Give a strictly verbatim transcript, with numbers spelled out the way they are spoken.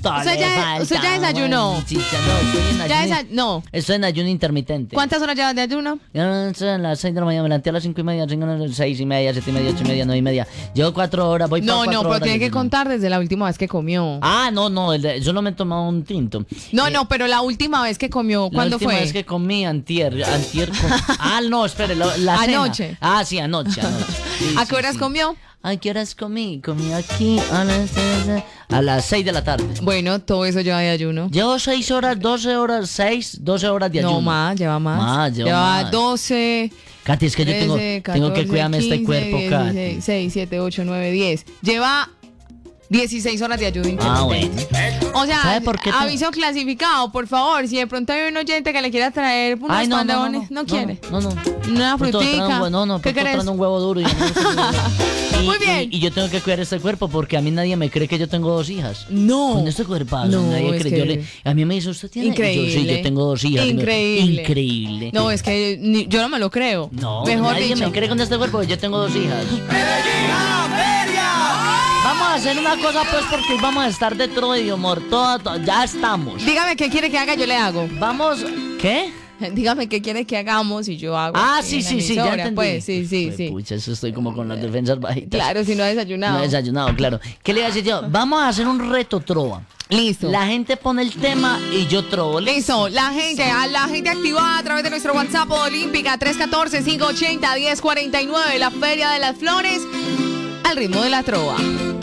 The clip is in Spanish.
gusto. Usted le ya- falta usted ya desayunó. buen chicha. No, estoy en Ya ayuno. desa- no. Estoy en ayuno intermitente. ¿Cuántas horas llevas de ayuno? Yo no estoy a las seis de la mañana, me levanté a las cinco y media, cinco, seis y media, siete y media, ocho y media, nueve y media. Llevo cuatro horas, voy No, por cuatro no, pero horas tiene que desayunando. contar desde la última vez que comió. Ah, no, no, el de- solo me he tomado un tinto. No, Eh, no, pero la última vez que comió, La ¿cuándo última fue? vez que comí antier, antier con- Ah, no, espere, la, la cena. Anoche. Ah, sí, anoche, anoche. Sí, ¿A sí, qué horas sí. comió? ¿A qué horas comí? Comí aquí a las, a las seis de la tarde. Bueno, todo eso lleva de ayuno. Llevo seis horas, doce horas, seis, doce horas de ayuno. No, más, lleva más. Más, lleva lleva más. doce, Katy, es que yo tengo, trece, tengo que catorce, cuidarme este quince, cuerpo, Katy. dieciséis, seis, siete, ocho, nueve, diez. Lleva dieciséis horas de ayuno Ah, intermitente. bueno. O sea, ¿Sabe por qué te- aviso clasificado, por favor. Si de pronto hay un oyente que le quiera traer unos Ay, no, no, no, pantalones, no, no, quiere. No, no. no. Una Pronto traen un frutica. hue- No, no, ¿Qué pronto querés? traen un huevo duro. Y, yo no sé qué- y- Muy bien. Y, y yo tengo que cuidar este cuerpo porque a mí nadie me cree que yo tengo dos hijas. No. Con este cuerpazo, No, nadie es cree. que- Yo le- a mí me dice, ¿usted tiene? Y Increíble. Yo, sí, yo tengo dos hijas. Increíble. Increíble. No, es que ni- yo no me lo creo. No, Mejor nadie dicho. me cree con este cuerpo. Yo tengo dos hijas. Vamos a hacer una cosa, pues, porque vamos a estar dentro de humor. Todo, todo- ya estamos. Dígame qué quiere que haga, yo le hago. Vamos. ¿Qué? Dígame qué quiere que hagamos y yo hago. Ah, aquí sí, en la sí, sí, ya emisora, entendí. Pues, sí, sí, Pues, sí. Pucha, eso estoy como con las defensas bajitas. Claro, si no ha desayunado. No he desayunado, claro. ¿Qué le iba a decir yo? Vamos a hacer un reto trova. Listo. La gente pone el tema y yo trovo. Listo, la gente, a la gente activada a través de nuestro WhatsApp Olímpica tres uno cuatro, cinco ocho cero, uno cero cuatro nueve, la Feria de las Flores, al ritmo de la trova.